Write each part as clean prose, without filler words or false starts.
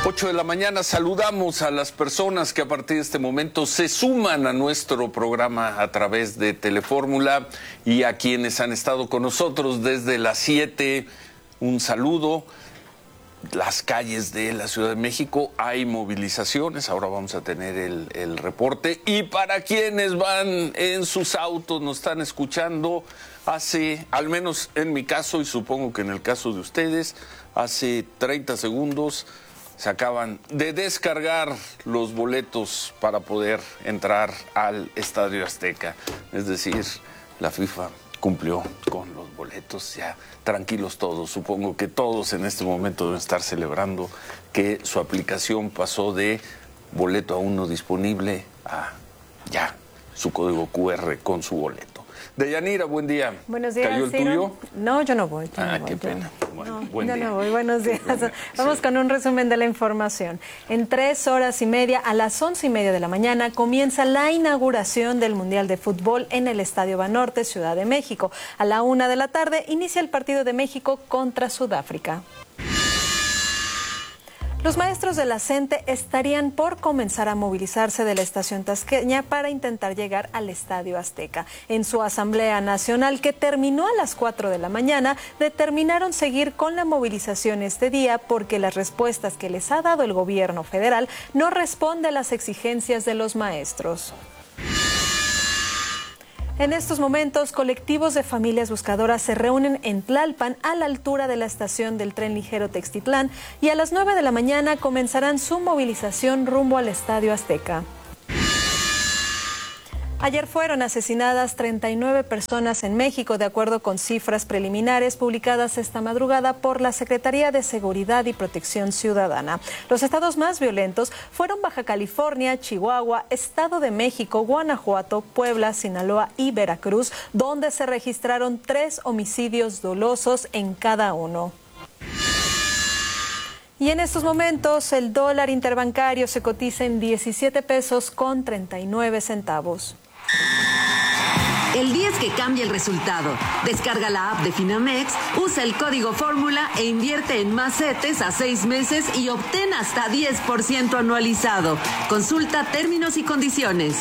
8 de la mañana, saludamos a las personas que a partir de este momento se suman a nuestro programa a través de Telefórmula y a quienes han estado con nosotros desde las 7. Un saludo. Las calles de la Ciudad de México hay movilizaciones, ahora vamos a tener el reporte. Y para quienes van en sus autos, nos están escuchando, hace, al menos en mi caso y supongo que en el caso de ustedes, hace 30 segundos se acaban de descargar los boletos para poder entrar al Estadio Azteca. Es decir, la FIFA cumplió con los boletos, ya tranquilos todos. Supongo que todos en este momento deben estar celebrando que su aplicación pasó de boleto aún no disponible a ya su código QR con su boleto. Deyanira, buen día. Buenos días, ¿Cayó el Ciro? tuyo? No, yo no voy. Qué pena. Bueno, buen yo día. no voy. Buenos días. Vamos con un resumen de la información. En 3 horas y media, a las 11:30 de la mañana, comienza la inauguración del Mundial de Fútbol en el Estadio Banorte, Ciudad de México. A la 1 de la tarde, inicia el partido de México contra Sudáfrica. Los maestros de la CENTE estarían por comenzar a movilizarse de la estación tasqueña para intentar llegar al Estadio Azteca. En su Asamblea Nacional, que terminó a las 4 de la mañana, determinaron seguir con la movilización este día porque las respuestas que les ha dado el gobierno federal no responden a las exigencias de los maestros. En estos momentos, colectivos de familias buscadoras se reúnen en Tlalpan, a la altura de la estación del tren ligero Textitlán, y a las 9 de la mañana comenzarán su movilización rumbo al Estadio Azteca. Ayer fueron asesinadas 39 personas en México, de acuerdo con cifras preliminares publicadas esta madrugada por la Secretaría de Seguridad y Protección Ciudadana. Los estados más violentos fueron Baja California, Chihuahua, Estado de México, Guanajuato, Puebla, Sinaloa y Veracruz, donde se registraron 3 homicidios dolosos en cada uno. Y en estos momentos el dólar interbancario se cotiza en 17 pesos con 39 centavos. El 10 que cambia el resultado. Descarga la app de Finamex, usa el código Fórmula e invierte en más CETES a 6 meses y obtén hasta 10% anualizado. Consulta términos y condiciones.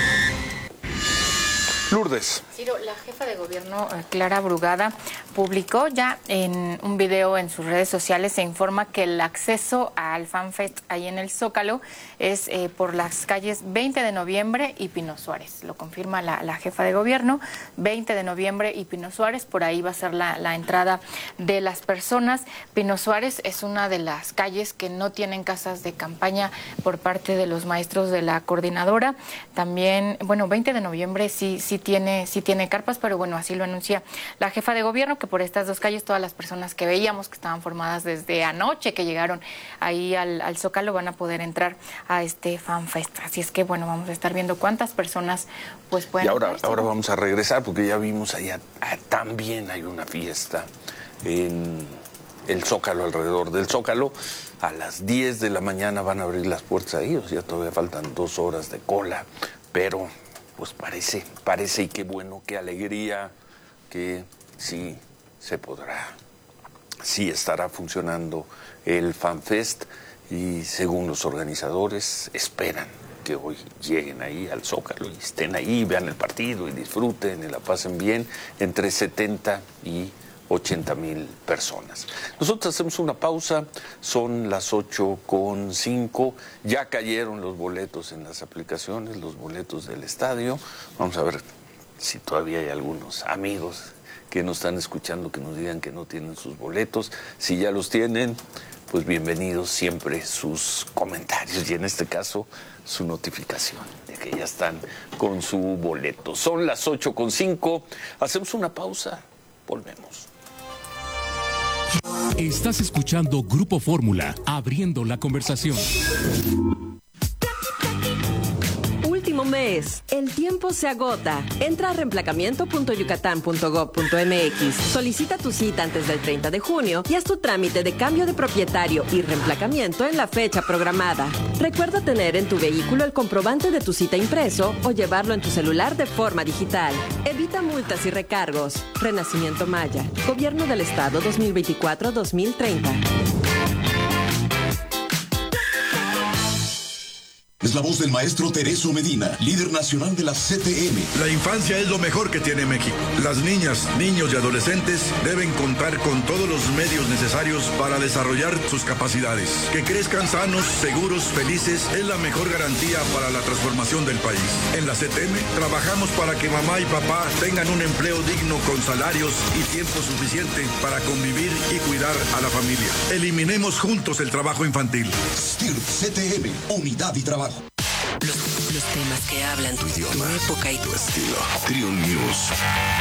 Lourdes. Ciro, la jefa de gobierno, Clara Brugada, publicó ya en un video en sus redes sociales, se informa que el acceso al FanFest ahí en el Zócalo es por las calles 20 de noviembre y Pino Suárez. Lo confirma la jefa de gobierno, 20 de noviembre y Pino Suárez, por ahí va a ser la entrada de las personas. Pino Suárez es una de las calles que no tienen casas de campaña por parte de los maestros de la coordinadora. También, bueno, 20 de noviembre sí tiene carpas, pero bueno, así lo anuncia la jefa de gobierno, que por estas 2 calles todas las personas que veíamos que estaban formadas desde anoche, que llegaron ahí al Zócalo, van a poder entrar a este FanFest. Así es que bueno, vamos a estar viendo cuántas personas pues pueden. Y ahora vamos a regresar porque ya vimos allá, también hay una fiesta en el Zócalo, alrededor del Zócalo. A las 10 de la mañana van a abrir las puertas ahí, o sea, todavía faltan 2 horas de cola, pero pues parece, y qué bueno, qué alegría, que sí se podrá, sí estará funcionando el FanFest, y según los organizadores esperan que hoy lleguen ahí al Zócalo y estén ahí, vean el partido y disfruten y la pasen bien, entre 70 y 80,000 personas. Nosotros hacemos una pausa, son las 8:05, ya cayeron los boletos en las aplicaciones, los boletos del estadio. Vamos a ver si todavía hay algunos amigos que nos están escuchando que nos digan que no tienen sus boletos. Si ya los tienen, pues bienvenidos siempre sus comentarios y en este caso su notificación de que ya están con su boleto. Son las 8:05, hacemos una pausa, volvemos. Estás escuchando Grupo Fórmula, abriendo la conversación. Último mes. El tiempo se agota. Entra a reemplacamiento.yucatán.gov.mx. Solicita tu cita antes del 30 de junio y haz tu trámite de cambio de propietario y reemplacamiento en la fecha programada. Recuerda tener en tu vehículo el comprobante de tu cita impreso o llevarlo en tu celular de forma digital. Evita multas y recargos. Renacimiento Maya. Gobierno del Estado 2024-2030. la voz del maestro Tereso Medina, líder nacional de la CTM. La infancia es lo mejor que tiene México. Las niñas, niños y adolescentes deben contar con todos los medios necesarios para desarrollar sus capacidades. Que crezcan sanos, seguros, felices es la mejor garantía para la transformación del país. En la CTM trabajamos para que mamá y papá tengan un empleo digno con salarios y tiempo suficiente para convivir y cuidar a la familia. Eliminemos juntos el trabajo infantil. STIRT CTM, unidad y trabajo. Los temas que hablan tu idioma, tu época y tu estilo. Trio News.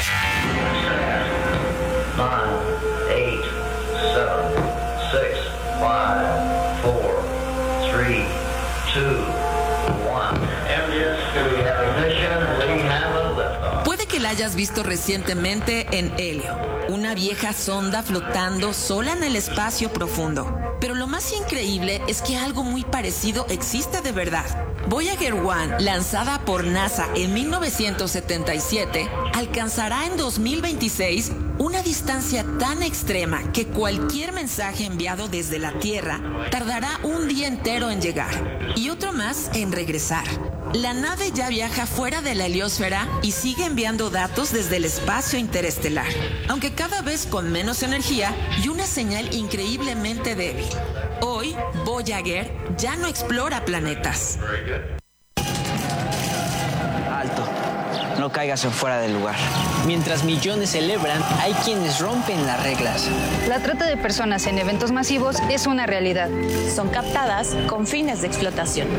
9, 8, 7, 6, 5, 4, 3, 2, 1. Engines to ignition, we have a liftoff. Puede que la hayas visto recientemente en Helio, una vieja sonda flotando sola en el espacio profundo. Pero lo más increíble es que algo muy parecido existe de verdad. Voyager 1, lanzada por NASA en 1977, alcanzará en 2026 una distancia tan extrema que cualquier mensaje enviado desde la Tierra tardará un día entero en llegar y otro más en regresar. La nave ya viaja fuera de la heliosfera y sigue enviando datos desde el espacio interestelar, aunque cada vez con menos energía y una señal increíblemente débil. Hoy, Voyager ya no explora planetas. Alto, no caigas en fuera del lugar. Mientras millones celebran, hay quienes rompen las reglas. La trata de personas en eventos masivos es una realidad. Son captadas con fines de explotación.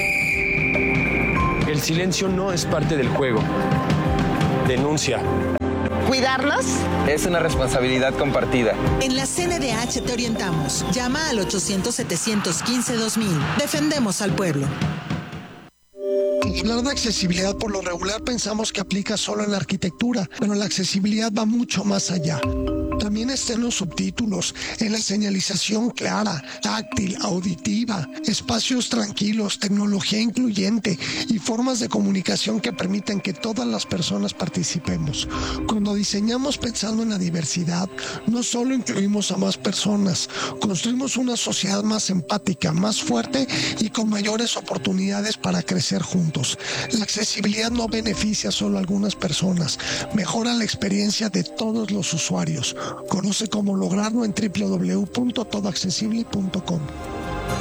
El silencio no es parte del juego. Denuncia. ¿Cuidarlos? Es una responsabilidad compartida. En la CNDH te orientamos. Llama al 800-715-2000. Defendemos al pueblo. Hablar de accesibilidad por lo regular pensamos que aplica solo en la arquitectura, pero la accesibilidad va mucho más allá. También está en los subtítulos, en la señalización clara, táctil, auditiva, espacios tranquilos, tecnología incluyente y formas de comunicación que permiten que todas las personas participemos. Cuando diseñamos pensando en la diversidad, no solo incluimos a más personas, construimos una sociedad más empática, más fuerte y con mayores oportunidades para crecer juntos. La accesibilidad no beneficia solo a algunas personas, mejora la experiencia de todos los usuarios. Conoce cómo lograrlo en www.todoaccesible.com.